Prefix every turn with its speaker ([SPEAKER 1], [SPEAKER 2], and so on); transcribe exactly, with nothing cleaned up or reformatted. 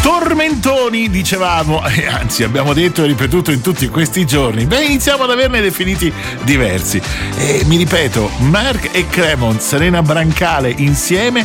[SPEAKER 1] Tormentoni, dicevamo, eh, anzi abbiamo detto e ripetuto in tutti questi giorni. Beh, iniziamo ad averne definiti diversi. E mi ripeto, Mark e Cremont, Serena Brancale insieme